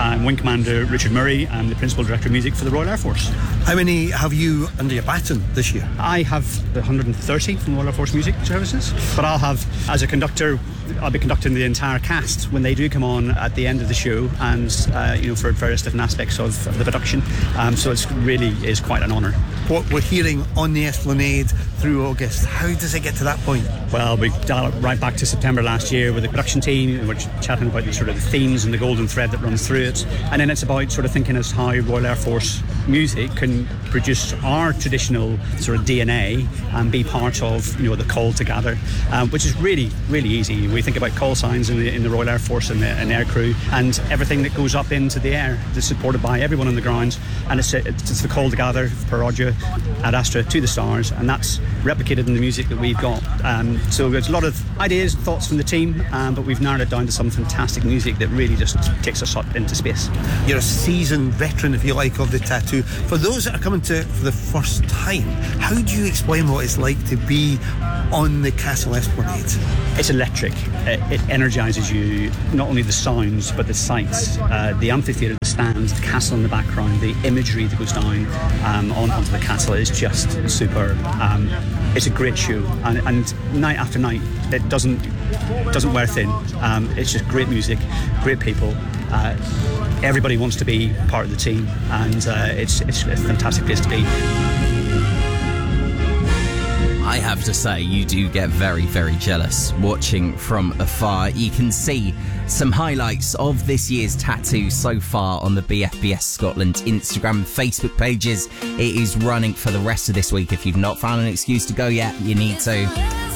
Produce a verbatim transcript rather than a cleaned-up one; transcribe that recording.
I'm Wing Commander Richard Murray. I'm the Principal Director of Music for the Royal Air Force. How many have you under your baton this year? I have one hundred thirty from the Royal Air Force Music Services, but I'll have, as a conductor, I'll be conducting the entire cast when they do come on at the end of the show, and uh, you know, for various different aspects of, of the production. Um, so it's really is quite an honour. What we're hearing on the Esplanade through August, how does it get to that point? Well, we dial it right back to September last year with the production team, and we're chatting about the sort of the themes and the golden thread that runs through it. And then it's about sort of thinking as how Royal Air Force music can produce our traditional sort of D N A and be part of, you know, the call to gather, um, which is really, really easy. We think about call signs in the, in the Royal Air Force and the, and the air crew, and everything that goes up into the air is supported by everyone on the ground, and it's, it's the call to gather per Roger Ad Astra to the stars, and that's replicated in the music that we've got. Um, so there's a lot of ideas and thoughts from the team, um, but we've narrowed it down to some fantastic music that really just takes us up into space. You're a seasoned veteran, if you like, of the tattoo. For those that are coming to it for the first time, how do you explain what it's like to be on the Castle Esplanade? It's electric. It, it energises you, not only the sounds but the sights, uh, the amphitheatre, the stands, the castle in the background, the imagery that goes down um, on, onto the castle is just superb. Um, it's a great show, and, and night after night it doesn't doesn't wear thin. Um, it's just great music, great people. Uh, everybody wants to be part of the team, and uh, it's, it's a fantastic place to be. I have to say, you do get very, very jealous watching from afar. You can see some highlights of this year's tattoo so far on the B F B S Scotland Instagram and Facebook pages. It is running for the rest of this week. If you've not found an excuse to go yet, you need to.